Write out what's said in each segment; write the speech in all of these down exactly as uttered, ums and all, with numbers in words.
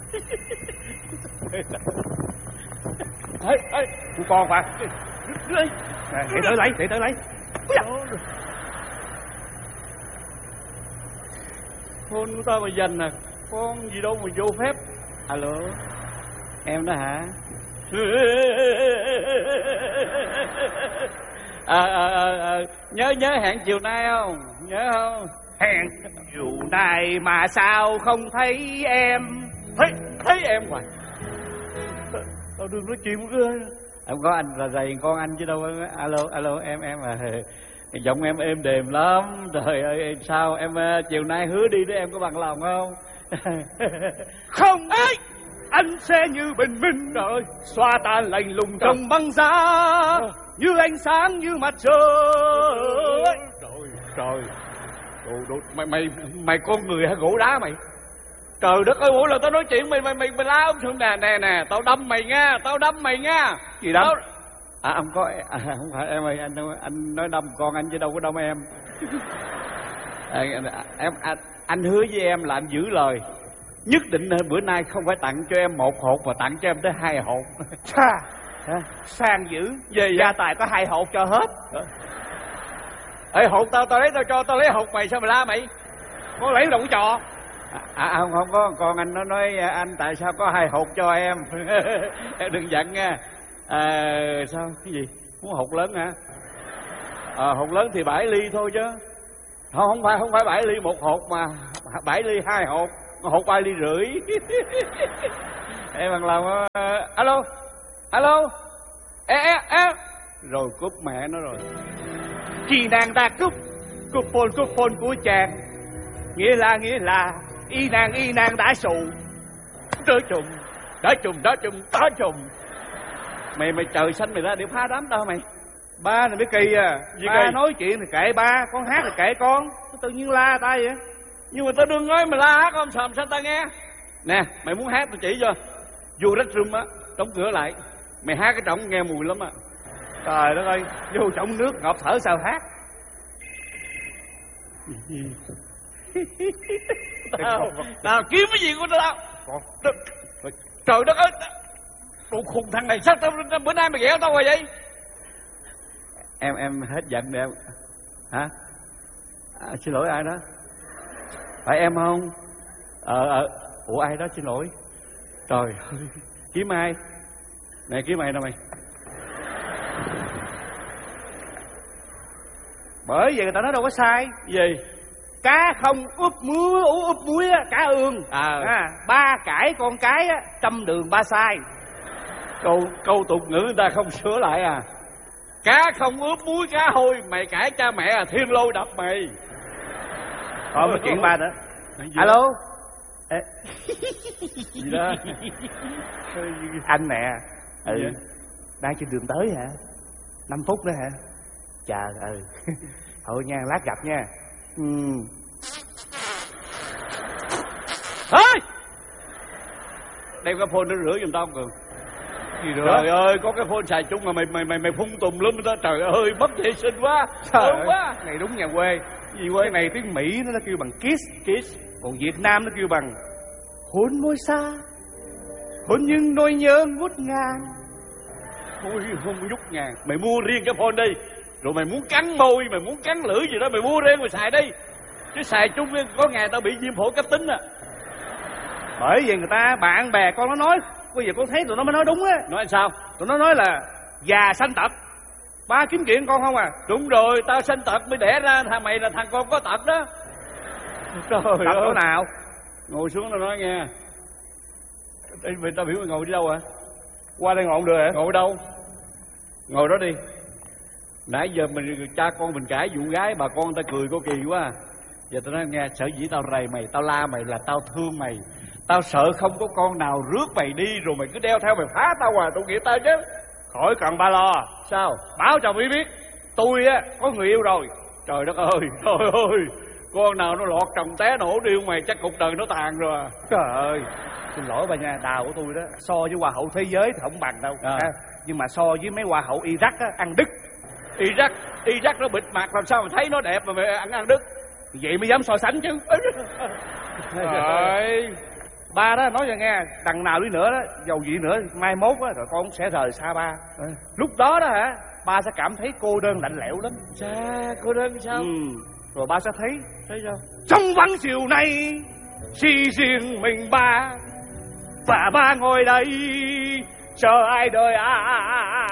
Ê, ê, của con mà. Để tới lấy, để tới lấy. Phone của tao mà dành à, con gì đâu mà vô phép. Alo, em đó hả? À, à, à, à, nhớ nhớ hẹn chiều nay không? Nhớ không? Hẹn chiều nay mà sao không thấy em? Thấy, thấy em hoài. Tao đừng nói chuyện với em có anh là dày con anh chứ đâu. Alo, alo, em em à. Giọng em êm đềm lắm. Trời ơi, sao em chiều nay hứa đi để em có bằng lòng không? Không ấy, anh sẽ như bình minh đời, xóa tan lạnh lùng trong băng giá, như ánh sáng như mặt trời. Trời trời, đồ, đồ, mày mày mày con người hay gỗ đá mày? Trời đất ơi, mỗi lần tao nói chuyện mày mày mày mày la ông xuống nè nè nè, tao đâm mày nha, tao đâm mày nha. Gì đâm? Tao... À ông có à, không phải em ơi, anh anh nói đâm con anh chứ đâu có đâm em. À, em anh, anh hứa với em là anh giữ lời. Nhất định bữa nay không phải tặng cho em một hột mà tặng cho em tới hai hột. Cha, sang dữ. Về gia tài có hai hột cho hết. Ê, hột tao tao lấy tao cho tao lấy hột mày, sao mày la mày? Có lấy đâu có trò. À, à không không có, con anh nó nói anh tại sao có hai hột cho em. Em đừng giận nha. À, sao cái gì muốn hột lớn hả? À, hột lớn thì bảy ly thôi chứ. Không không phải không phải bảy ly một hột mà bảy ly hai hột, hột ba ly rưỡi. Em bằng lòng. Uh, alo alo ê ê ê rồi cúp mẹ nó rồi. Chị nàng ta cúp cúp phone cúp phone của chàng, nghĩa là nghĩa là y nàng y nàng đã xù đỡ trùng đỡ trùng đỡ trùng đỡ trùng. Mày mày trời xanh mày ra để phá đám tao mày. Ba này mới kỳ à. Gì ba kỳ? Nói chuyện thì kệ ba, con hát thì kệ con. Tự nhiên la ta vậy. Nhưng mà tao đừng nói mày la hát không sầm sao ta nghe. Nè mày muốn hát tao chỉ cho. Vô restroom á, đóng cửa lại. Mày hát cái trọng nghe mùi lắm á. Trời đất ơi, vô trong nước ngọt thở sao hát. Tao, tao kiếm cái gì của tao. Trời đất ơi, đồ khùng thằng này sao tao bữa nay mày ghẹo tao rồi vậy? Em em hết giận rồi em. Hả? À, xin lỗi ai đó? Phải em không? Ờ ờ ủa ai đó xin lỗi. Trời ơi, kiếm ai? Nè kiếm ai đâu mày? Bởi vì người ta nói đâu có sai. Gì? Cá không ướp muối, ướp muối á, cá ương. À, à ba cãi con cái á, trăm đường ba sai. Câu câu tục ngữ người ta không sửa lại à? Cá không ướp muối cá hôi, mày cãi cha mẹ à, thiên lôi đập mày. Còn một chuyện ba nữa. Alo. Ê. Gì đó? Anh nè. Ừ. Đang trên đường tới hả? Năm phút nữa hả? Chờ ừ. Thôi nha, lát gặp nha. Ừ. Ê! Đem cái phone nó rửa giùm tao Cường. Gì nữa? Trời ơi, có cái phone xài chung mà mày mày mày mày phun tùm lum đó. Trời ơi, mất vệ sinh quá. Trời ơi quá. Này đúng nhà quê. Gì quê? Cái này tiếng Mỹ nó kêu bằng kiss, kiss. Còn Việt Nam nó kêu bằng hôn môi xa, hôn nhưng nỗi nhớ ngút ngàn. Ôi không nhút ngàn. Mày mua riêng cái phone đi. Rồi mày muốn cắn môi, mày muốn cắn lưỡi gì đó, mày mua riêng mày xài đi. Chứ xài chung có ngày tao bị viêm phổi cấp tính à. Bởi vì người ta bạn bè con nó nói, bây giờ con thấy tụi nó mới nói đúng á. Nói sao? Tụi nó nói là già sanh tật. Ba kiếm chuyện con không à? Đúng rồi, tao sanh tật mới đẻ ra thằng mày là thằng con có tật đó. Trời ơi, chỗ nào? Ngồi xuống tao nói nghe. Ê, tao biểu mày ngồi đi đâu hả? Qua đây ngồi được hả? Ngồi đâu? Ngồi đó đi. Nãy giờ mình cha con mình cãi vụ gái, bà con ta cười có kỳ quá. Giờ tao nói nghe, sở dĩ tao rầy mày, tao la mày là tao thương mày. Tao sợ không có con nào rước mày đi rồi mày cứ đeo theo mày phá tao à, tao nghĩa tao chứ. Khỏi cần ba lo. Sao? Báo cho Mỹ biết, tôi á có người yêu rồi. Trời đất ơi, trời ơi, con nào nó lọt trồng té nổ điêu mày chắc cuộc đời nó tàn rồi à. Trời ơi, xin lỗi bà nha, đào của tôi đó so với hoa hậu thế giới thì không bằng đâu à. À, nhưng mà so với mấy hoa hậu Iraq á, ăn đứt. Iraq, Iraq nó bịt mặt làm sao mà thấy nó đẹp mà mày ăn ăn đứt. Vậy mới dám so sánh chứ. Trời, Ba đó nói cho nghe, đằng nào đi nữa đó, dầu gì nữa, mai mốt á, rồi con cũng sẽ rời xa ba. À. Lúc đó đó hả, ba sẽ cảm thấy cô đơn lạnh lẽo lắm. Chà, cô đơn sao? Ừ. Rồi ba sẽ thấy, thấy sao? trong vắng chiều nay, chỉ riêng mình ba, và ba ngồi đây, chờ ai đời ai.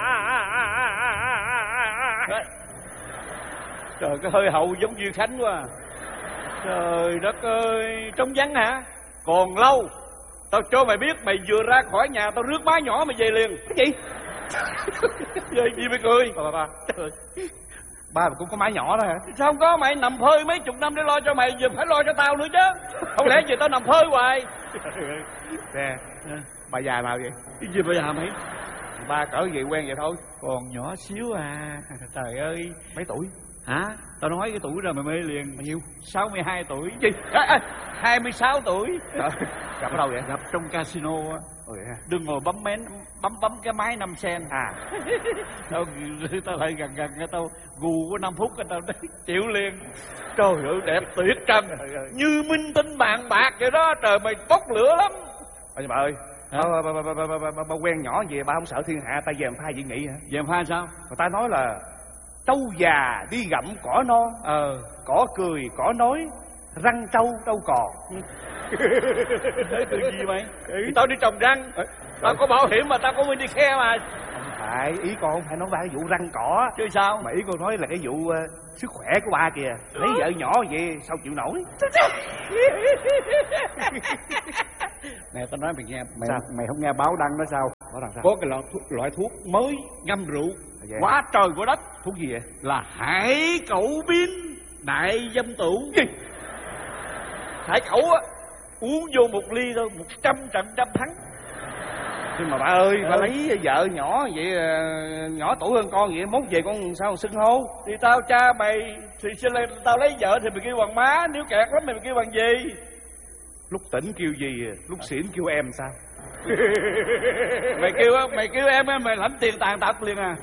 Trời, cái hơi hậu giống Duy Khánh quá. Trời đất ơi, trống vắng hả? Còn lâu. Tao cho mày biết mày vừa ra khỏi nhà tao rước má nhỏ mày về liền. Cái gì? Về gì mày cười? Ba, ba, ba. Trời. Ba cũng có má nhỏ đó hả? Sao không có, mày nằm phơi mấy chục năm để lo cho mày, giờ phải lo cho tao nữa chứ. Không lẽ giờ tao nằm phơi hoài? Nè, bà già nào vậy? Cái gì bà già mày? Ba cỡ vậy quen vậy thôi. Còn nhỏ xíu à. Trời ơi. Mấy tuổi? Hả? Tao nói cái tuổi rồi mày mê liền. Bao nhiêu? sáu mươi hai tuổi. Gì? À, à, hai mươi sáu tuổi. Trời, gặp ở đâu vậy? Gặp trong casino á. Ôi, đừng ngồi bấm mén, bấm bấm cái máy năm sen. À. Tao, tao lại gần gần cái tao gù có năm phút cái tao chịu liền. Trời ơi đẹp tuyệt trần, như minh tinh vàng bạc vậy đó. Trời mày bốc lửa lắm. Ôi bà ơi, ba, ba, ba, ba, ba, ba, ba, ba quen nhỏ gì ba không sợ thiên hạ ta dèm pha dị nghị hả? Dèm pha sao? Người ta nói là trâu già đi gặm cỏ non, Ờ cỏ cười cỏ nói, răng trâu trâu còn. Đấy từ gì mày? Ừ. Tao đi trồng răng. Ờ, tao có bảo hiểm mà, tao có Windy Care mà. Không phải, ý con không phải nói ba cái vụ răng cỏ chứ sao? Mà ý con nói là cái vụ uh, sức khỏe của ba kìa. Lấy vợ nhỏ vậy sao chịu nổi. Nè tao nói mày nghe, mày sao? Mày không nghe báo đăng đó sao? Báo đăng sao? Có cái loại thuốc, loại thuốc mới ngâm rượu vậy? quá trời của đất. Thuốc gì vậy? Là hải cẩu pin đại dâm tủ. Hải cẩu á, uống vô một ly thôi, một trăm trận trăm thắng. Nhưng mà ba ơi, ừ. ba lấy vợ nhỏ vậy, nhỏ tuổi hơn con vậy, mốt về con sao mà xưng hô? Thì tao cha mày, thì tao lấy vợ thì mày kêu bằng má, nếu kẹt lắm mày kêu bằng gì? Lúc tỉnh kêu gì, lúc xỉn kêu em sao? Mày kêu mày kêu em mày lãnh tiền tàn tật liền à.